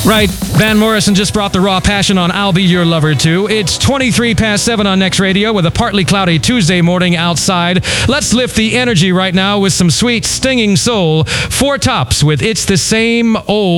Right, Van Morrison just brought the raw passion on I'll Be Your Lover Too. It's 23 past 7 on Next Radio with a partly cloudy Tuesday morning outside. Let's lift the energy right now with some sweet, stinging soul. Four Tops with It's the Same Old.